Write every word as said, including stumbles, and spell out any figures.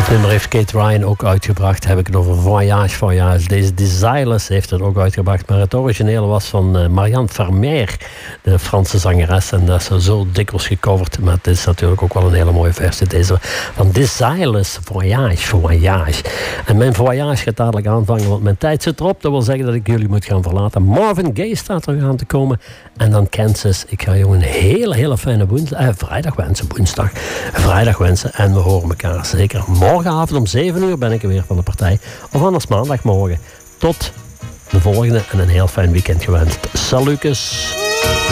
Dit nummer heeft Kate Ryan ook uitgebracht. Heb ik het over Voyage, Voyage. Deze Desireless heeft het ook uitgebracht. Maar het originele was van uh, Marianne Vermeer, de Franse zangeres. En dat is zo dikwijls gecoverd. Maar het is natuurlijk ook wel een hele mooie versie. Deze van Desireless, Voyage, Voyage. En mijn voyage gaat dadelijk aanvangen, want mijn tijd zit erop. Dat wil zeggen dat ik jullie moet gaan verlaten. Marvin Gaye staat er aan te komen. En dan Kansas. Ik ga jou een hele, hele fijne woensdag, eh, vrijdag wensen, woensdag. Vrijdag wensen. En we horen elkaar zeker morgenavond om zeven uur ben ik er weer van de partij. Of anders maandagmorgen. Tot de volgende en een heel fijn weekend gewenst. Salutjes.